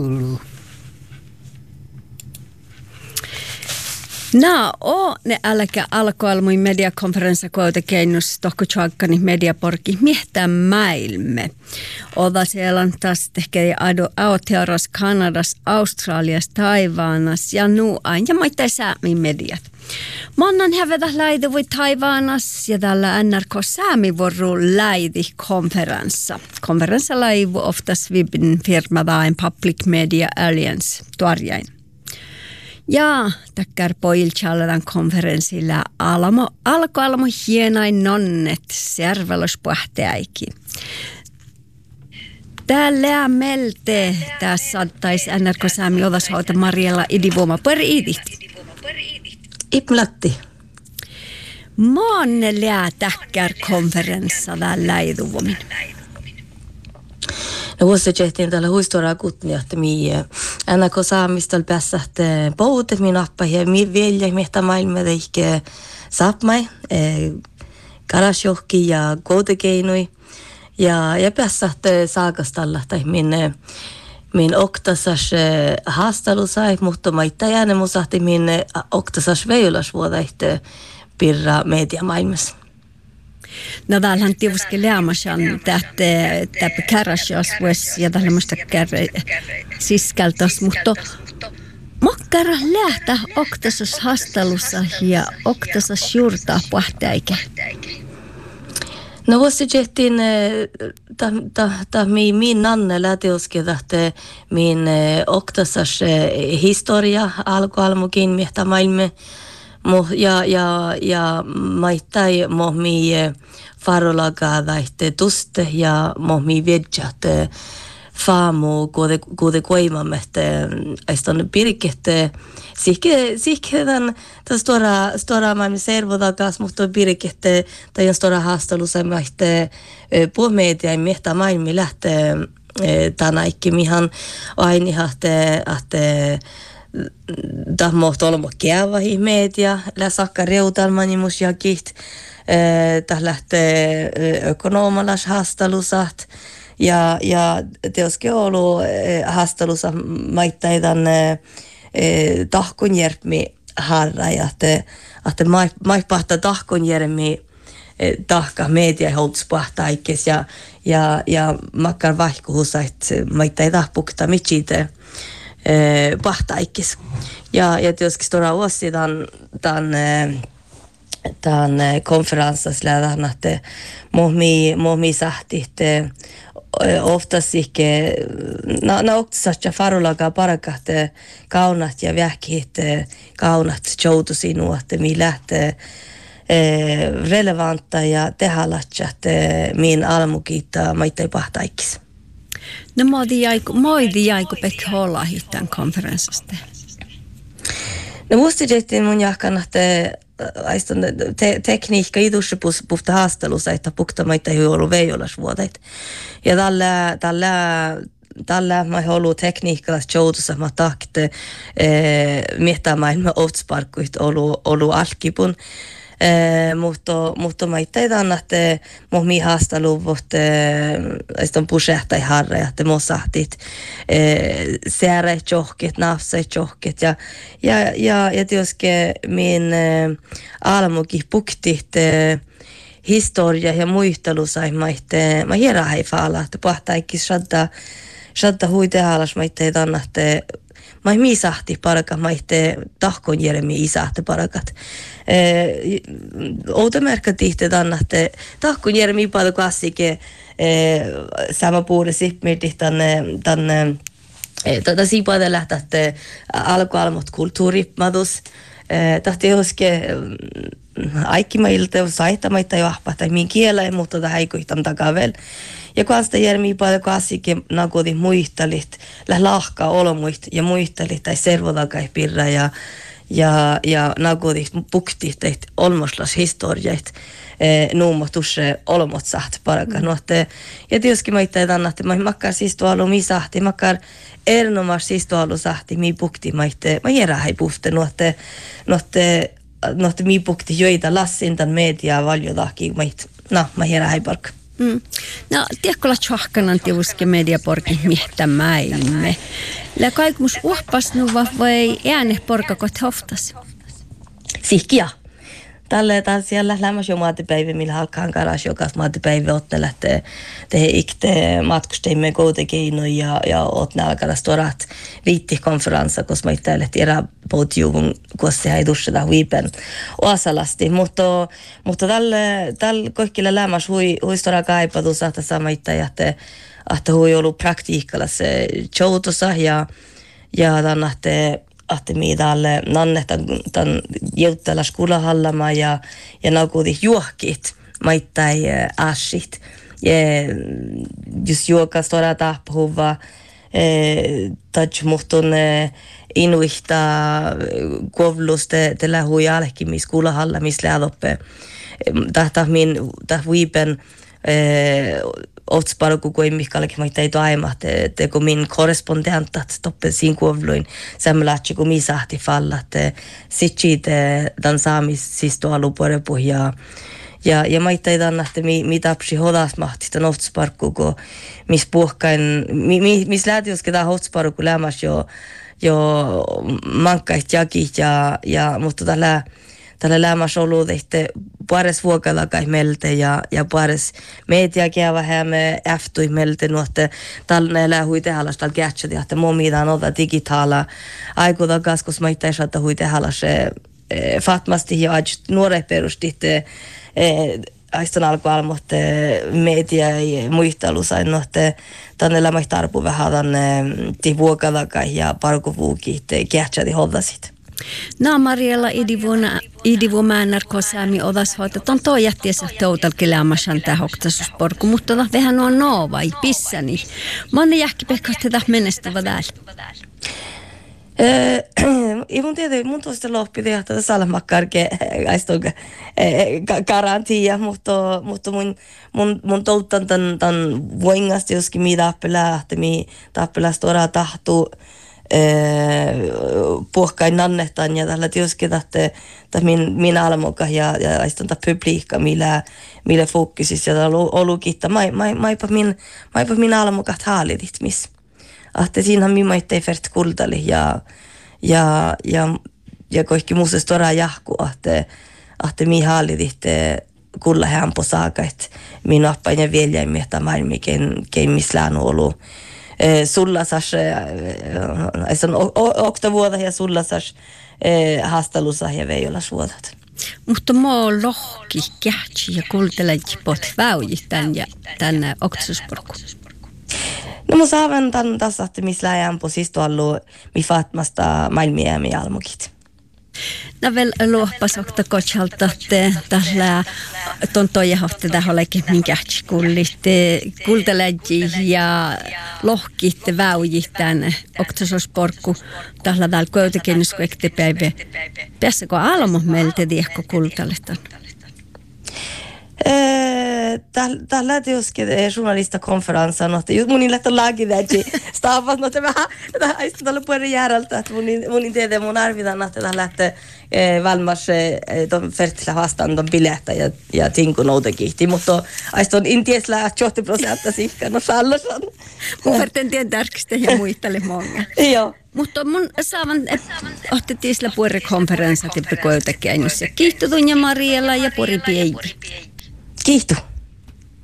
ulu. Ne älkä alkoalmui mediakonferenssa koota keinus tohko tjakkani mediaporki miehtää maailme. Oda siellä on taas tehkei Aotearas, Kanadas, Australias, Taivanas ja nuain ja maittai säämin mediat. Mannan hävetä läide voi Taivanas ja tällä NRK säämivorru läidi konferenssa. Konferenssa laivu ofta svibin firma vain Public Media Alliance tuorjain. Ja takkar poiltjallan konferenssilla alko hienain nonnet servelospuhteäiki. Täällä melte tässä saattaisi NRK Säämi odasauta Mariella idivuoma pari idit. Ipmlatti. Maanne lää takkar konferenssa täällä idivuomin. No vuosi tehtiin tällä huistoraa kutnia, että NRK Saamista päässä poutet min appa ja vielä miestä maailma ehkä saapmai, karasjohki ja koutekeinui ja päässä saakastalla tai min oktasas haastelusai, mutta maita jääne musahti min oktasas veilasvuodaihte pirra mediamaailmassa. No täällähän tietysti lämmäsään täppä kärräsjäs ja tällaista siskeltäs, mutta makkara lähtää oktasas haastelussa ja oktasas juurtaa puhtaikä. No vuosi tehtiin min nanne lähtioski tahte min oktasas historia alkualmukin miehtä maailme. Ja maittai mohmi farolaga daihte tuste ja mohmi vedjat faamu kuude koimamehte aiston pirkehte sihke tämän stora maailman servodagas mutta pirkehte tai on stora haastelusemahte puhumedia miehtä maailmi lähtee tänäikki mihan ainihahte tämä mohti olla kiavahi media, läsakka reutalmanimus ja kiht, tämä lähtee ökonomalas haastelusat ja teoski ollut haastelusa maittaidan tahkonjärmi harra ja että maipahta tahkonjärmi tahka media houtspahtaikes ja makkar vaihkuhusa, että maittaida pukta mitchite pahtaikkis. Ja tietysti stora vuosi tämän konferenssissa lähdetään, että mohmi sahti, että oftas ikke, oktasatja farulaga parakat kaunat ja vähkit kaunat joutu sinua, että mi lähtee relevanta ja tehalatja, että min almukiita maittai pahtaikkis. No moidi jäikö pekki olla hittään konferenssista? No musta tehtiin mun jahkan, että tekniikka idusse puhta haastelussa, että pukta maita ei ollut veijolasvuodet. Ja tällä mä ollut tekniikalla joutussa mä tahkite miettää maailman outsparkkuit ollut alkipun. Mutta maita ei tänne, että mohmi haasteluvut on pusehtai harra, että mosahtit sääret johkit, nafsait johkit ja tietysti min almukin puktit historia ja muistelu sai maitte mä hierä ei faala, että pahtaikki shadda huitehalas maita ei tänne, että mä miisahti paraka maitte tahkon jeremi isahti parakat. Outomerkka tihti tänne, että tahkon jeremi paljon klassike sama puhude sippmirti tänne tätä siipaita lähtää, että alkualmot kulttuurimadus. Tahti joske aikkimailta saitamaita jo ahpa tai min kielä, mutta tätä häikuihtam takavel. Ja kansta järmi paljon klassike nagodi muistelit, lahka olomuist ja muistelit tai servodakai pirra ja nagodi pukti teit olmoslas historiait nuumotusse olmot saht paraka. Ja tietysti maita ei tänne, että mä makkar siis tuolla misahti, makkar erinomaisesti siis tuolla sahti, mi pukti maite, mä järä ei puhte, nohte mi pukti joita lassin tämän mediaa valjodahki, mä järä ei parka. No, tiekkola tjohkanan tiuske mediaporki miettämäimme. Ja kaikmus uhpasnuva vai ääne porkakot hoftas? Sihkiä. Tällä siellä lämmäs jo maatipäivä, millä halkaan karas jokas maatipäivä otne lähtee ikte matkusteimme koutekeino ja otne alkaras torat viittikonferenssa, koska mä itse lähti eräpoutjuvun, koska se ei dusseta huipen oasalasti. Mutta tällä kaikilla lämmäs huistora kaipatu saattaa sama itse, että hui ollut praktiikalla se joutossa ja tänne ahte miidalle nannetan tan jäyttällä skulahallama ja naukuuti juohkit maittai asit. Ja just juokas toda tahpuhuva touch muhtun inuihta kovlus te lähu jälki mis skulahalla mis lädoppe. Tahta min viipen otsparku kuin mihkallekin maittai toima te kun min korrespondentat toppe sin kuovluin samlaatsi kun mi sahti falla te sitsi te dan saamis sisto alupuorepu ja maittai dannatte mi tapsi hodas mahti tan otsparku kun mis puhkain mis lähti ketä otsparku lämmas jo mankkait jakit ja mutta tällä lämmäs ollut tehty pares vuokalla kai melte ja pares media käva hämme äftui melte nuotte tällä lähui tehalas tällä gadgeti että momidan ota digitaala aikuda kaskus maittai saata hui tehalas fatmasti ja ajut nuore perustit aiston alkualmotte media ja muistalu sain nuotte tänne lämmäs tarpu vähän tänne ti vuokalla kai ja parkuvuukit gadgeti hodasit. No Mariella idivuomäännär kosäämi odas hoitat on toi jättiessä toutalki lämmäsän tää hoktaisuusporku, mutta vähän on noovai pissäni. Manne jähki pekkahteta menestävä täällä. Ei mun tiedä, mun tuosta loppi tehdä tätä salamakkarke aiston garantia, mutta mun touttan tämän voingasti joskin mi tappelaa stora tahtuu puhkain nannehtan ja tällä tioskin tahte min almoka ja aistonta publiikka millä fokusis ja olukitta maipa min almokat haalidit miss. Ahte siinähän mi maittei fert kuldali ja kaikki muussa stora jahku ahte mi haalidit kulla hämpo saakait min appain ja veljäimiä tämän kein mislään olu sullasas oktavuoda ja sullasas haastelussa ja veijolas vuodat. Mutta moo lohki kähtsi ja kultelejki pot väujit tänne oktavuusporku. No mun saavan tämän tässä, että missä läjään posistu allu mi fatmasta maailmiämi almukit. No vel luoppas okta kotsalta tällä tontoja hohti tähollekin minkähtsi kulteleji ja lohkit väujit tänne oktasosporku tällä täällä köytäkennyskuektipäivä. Päässäkö almo meiltä tiekko kultaletan? Tällä tietysti journalistakonferenssa nohti munin lähtö laakitäji staavas nohti vähän aistun tällä puolen järjeltä että munin tiedä mun arvitaan nohti tällä lähtö valmas ton fertilä vastaan ton bilettä ja tinku nouta kihti mutta aistun intiesla 80% sihka no sallasan mun verten tien tärkistä ja muistele monga joo. Mutta mun saavan otettiin sillä puolen konferenssa tippikoiltakin ja kiihtui Tunja Mariella ja pori pieni. Kiitos.